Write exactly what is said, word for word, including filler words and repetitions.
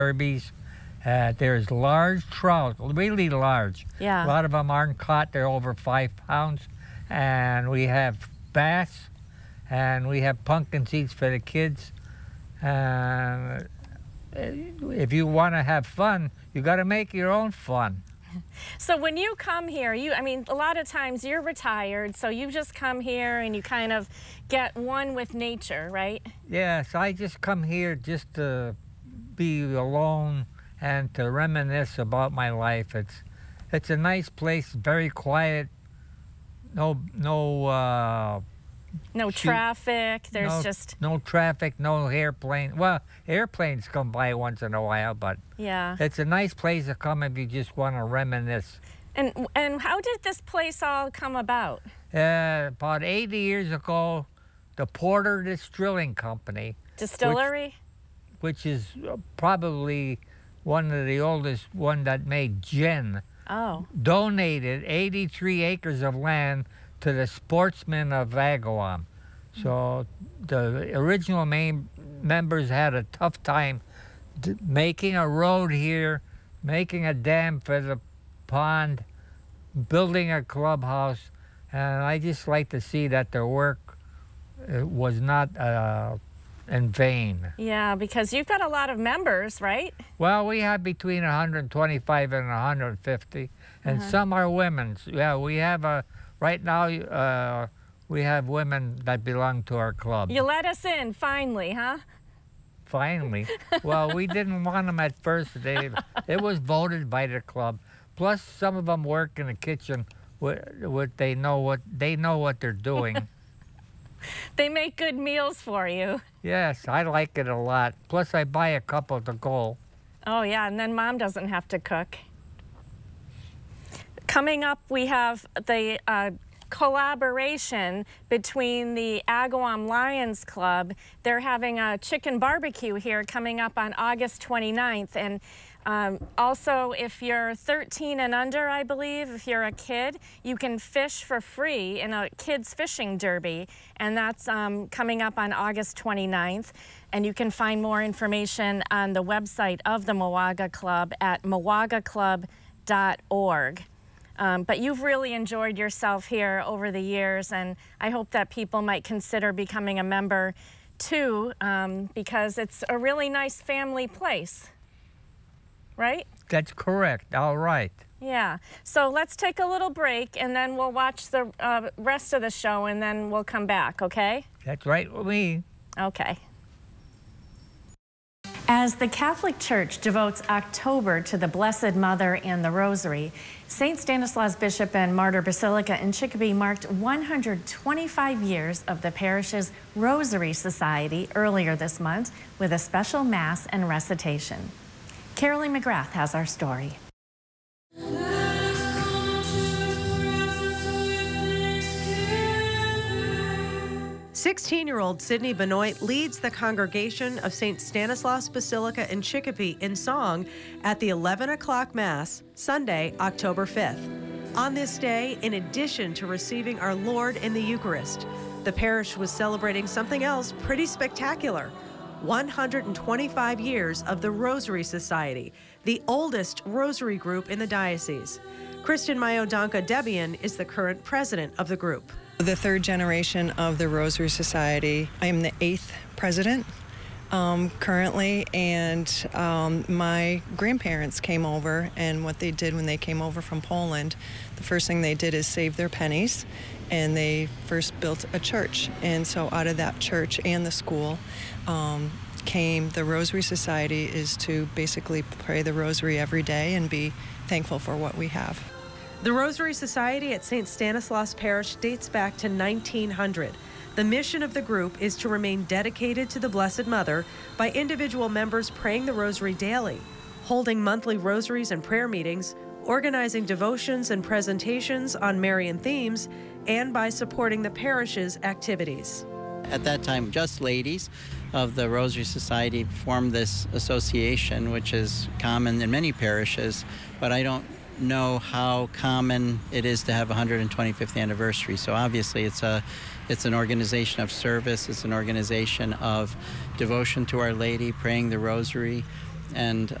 derbies. Uh, there's large trout, really large. Yeah. A lot of them aren't caught. They're over five pounds. And we have bass, and we have pumpkin seeds for the kids. Uh, if you want to have fun, you got to make your own fun. So when you come here, you, I mean, a lot of times you're retired, so you just come here and you kind of get one with nature, right? Yes, I just come here just to be alone and to reminisce about my life. It's it's a nice place, very quiet. No no uh, No shoot, traffic. There's no, just no traffic, no airplane. Well, airplanes come by once in a while, but yeah. it's a nice place to come if you just want to reminisce. And and how did this place all come about? Uh, about eighty years ago, the Porter Distilling Company, Distillery? Which, which is probably one of the oldest one that made gin, Oh. donated eighty-three acres of land to the sportsmen of Agawam. So the original main members had a tough time d- making a road here, making a dam for the pond, building a clubhouse, and I just like to see that their work uh, was not uh, in vain. Yeah, because you've got a lot of members, right? Well, we have between one hundred twenty-five and one hundred fifty, and Uh-huh. some are women. Yeah, we have a, right now, uh, we have women that belong to our club. You let us in, finally, huh? Finally. Well, we didn't want them at first. They, it was voted by the club. Plus, some of them work in the kitchen. What, what they know what they know what they're doing. They make good meals for you. Yes, I like it a lot. Plus, I buy a couple to go. Oh, yeah, and then Mom doesn't have to cook. Coming up, we have the uh, collaboration between the Agawam Lions Club. They're having a chicken barbecue here coming up on August twenty-ninth. And um, also, if you're thirteen and under, I believe, if you're a kid, you can fish for free in a kids fishing derby. And that's um, coming up on August twenty-ninth. And you can find more information on the website of the Mowaga Club at mowaga club dot org. Um, but you've really enjoyed yourself here over the years, and I hope that people might consider becoming a member too, um, because it's a really nice family place, right? That's correct. All right. Yeah. So let's take a little break, and then we'll watch the uh, rest of the show, and then we'll come back, okay? That's right with me. Okay. As the Catholic Church devotes October to the Blessed Mother and the Rosary, Saint Stanislaus Bishop and Martyr Basilica in Chicopee marked one hundred twenty-five years of the parish's Rosary Society earlier this month with a special Mass and recitation. Carolee McGrath has our story. sixteen-year-old Sydney Benoit leads the congregation of Saint Stanislaus Basilica in Chicopee in song at the eleven o'clock Mass, Sunday, October fifth. On this day, in addition to receiving our Lord in the Eucharist, the parish was celebrating something else pretty spectacular. one hundred twenty-five years of the Rosary Society, the oldest rosary group in the diocese. Kristen Mayodanka Debian is the current president of the group. The third generation of the Rosary Society. I am the eighth president um, currently, and um, my grandparents came over, and what they did when they came over from Poland, the first thing they did is save their pennies, and they first built a church. And so out of that church and the school um, came the Rosary Society, is to basically pray the rosary every day and be thankful for what we have. The Rosary Society at Saint Stanislaus Parish dates back to nineteen hundred. The mission of the group is to remain dedicated to the Blessed Mother by individual members praying the rosary daily, holding monthly rosaries and prayer meetings, organizing devotions and presentations on Marian themes, and by supporting the parish's activities. At that time, just ladies of the Rosary Society formed this association, which is common in many parishes, but I don't know how common it is to have a one hundred twenty-fifth anniversary. So obviously it's a it's an organization of service, it's an organization of devotion to Our Lady, praying the rosary, and